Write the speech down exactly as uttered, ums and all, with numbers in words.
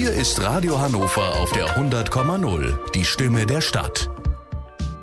Hier ist Radio Hannover auf der hundert Komma null, die Stimme der Stadt.